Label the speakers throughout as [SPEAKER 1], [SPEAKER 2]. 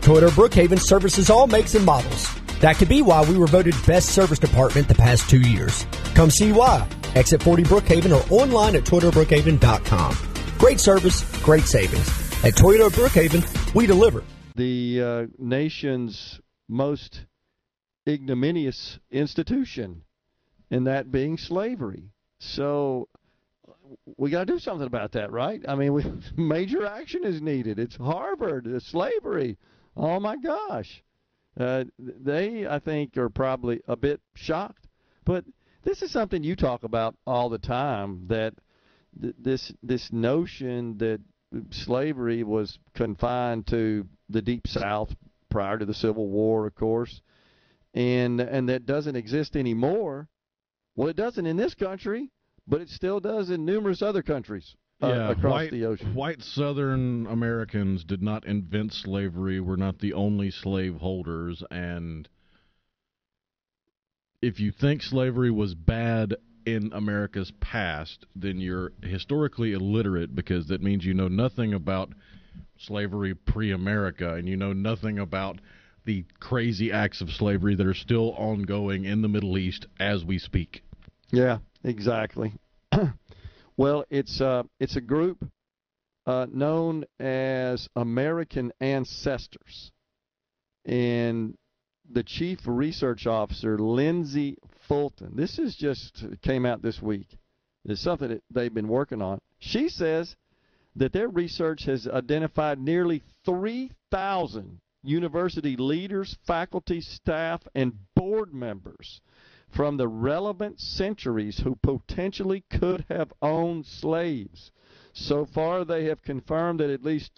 [SPEAKER 1] Toyota Brookhaven services all makes and models. That could be why we were voted best service department the past 2 years. Come see why. Exit 40 Brookhaven or online at ToyotaBrookhaven.com. Great service, great savings. At Toyota Brookhaven, we deliver.
[SPEAKER 2] The nation's most ignominious institution, and that being slavery. So we got to do something about that, right? I mean, major action is needed. It's Harvard, slavery. Oh, my gosh. They, I think, are probably a bit shocked. But this is something you talk about all the time, that this notion that slavery was confined to the Deep South prior to the Civil War, of course, and that doesn't exist anymore. Well, it doesn't in this country, but it still does in numerous other countries across the ocean.
[SPEAKER 3] White Southern Americans did not invent slavery. We're not the only slaveholders, and if you think slavery was bad in America's past, then you're historically illiterate, because that means you know nothing about slavery pre-America, and you know nothing about the crazy acts of slavery that are still ongoing in the Middle East as we speak.
[SPEAKER 2] Yeah, exactly. Well, it's a group known as American Ancestors, and the chief research officer, Lindsay Fulton. This is just came out this week. It's something that they've been working on. She says that their research has identified nearly 3,000 university leaders, faculty, staff, and board members from the relevant centuries who potentially could have owned slaves. So far, they have confirmed that at least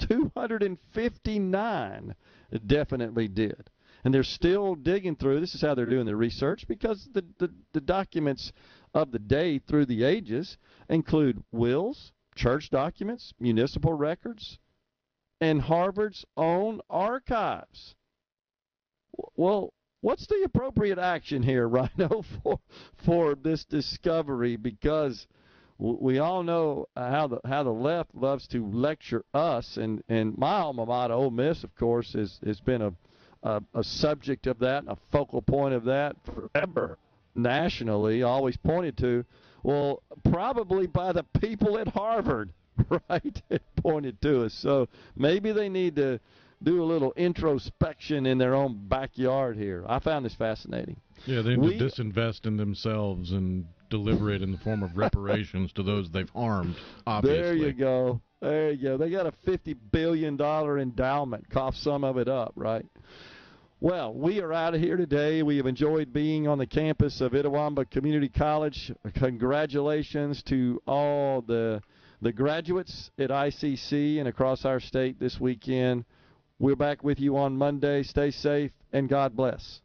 [SPEAKER 2] 259 definitely did. And they're still digging through. This is how they're doing their research, because the documents of the day through the ages include wills, church documents, municipal records, and Harvard's own archives. Well, what's the appropriate action here, Rhino, for this discovery? Because we all know how the left loves to lecture us, and my alma mater, Ole Miss, of course, has been a subject of that, a focal point of that forever, nationally, always pointed to. Well, probably by the people at Harvard, right, pointed to us. So maybe they need to do a little introspection in their own backyard here. I found this fascinating.
[SPEAKER 3] Yeah, they need to disinvest in themselves and deliver it in the form of reparations to those they've harmed, obviously.
[SPEAKER 2] There you go. There you go. They got a $50 billion endowment. Cough some of it up, right? Well, we are out of here today. We have enjoyed being on the campus of Itawamba Community College. Congratulations to all the graduates at ICC and across our state this weekend. We're back with you on Monday. Stay safe, and God bless.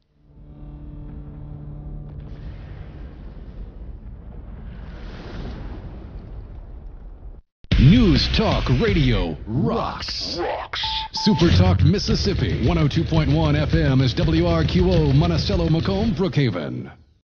[SPEAKER 4] News Talk Radio rocks. Super Talk Mississippi, 102.1 FM is WRQO, Monticello, Macomb, Brookhaven.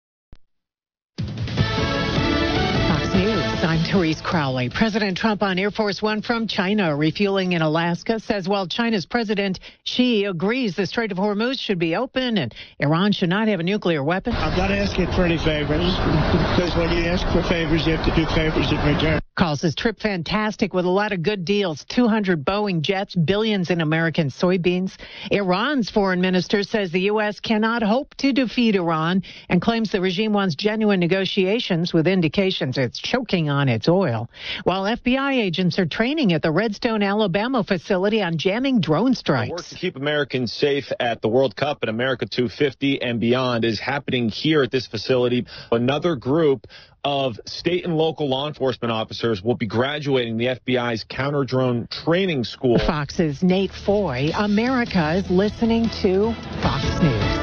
[SPEAKER 5] Fox News, I'm Therese Crowley. President Trump on Air Force One from China refueling in Alaska says while China's President Xi agrees the Strait of Hormuz should be open and Iran should not have a nuclear weapon.
[SPEAKER 6] I'm not asking for any favors, because when you ask for favors, you have to do favors in return.
[SPEAKER 5] Calls his trip fantastic with a lot of good deals. 200 Boeing jets, billions in American soybeans. Iran's foreign minister says the U.S. cannot hope to defeat Iran and claims the regime wants genuine negotiations with indications it's choking on its oil. While FBI agents are training at the Redstone, Alabama facility on jamming drone strikes.
[SPEAKER 7] Work to keep Americans safe at the World Cup and America 250 and beyond is happening here at this facility. Another group of state and local law enforcement officers will be graduating the FBI's counter-drone training school.
[SPEAKER 5] Fox's Nate Foy. America is listening to Fox News.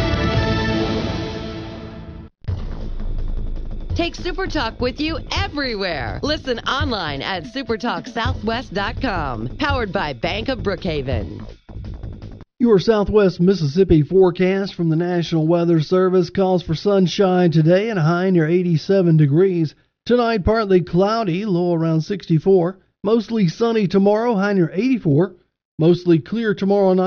[SPEAKER 8] Take SuperTalk with you everywhere. Listen online at supertalksouthwest.com. Powered by Bank of Brookhaven.
[SPEAKER 9] Your Southwest Mississippi forecast from the National Weather Service calls for sunshine today and a high near 87 degrees. Tonight, partly cloudy, low around 64. Mostly sunny tomorrow, high near 84. Mostly clear tomorrow night.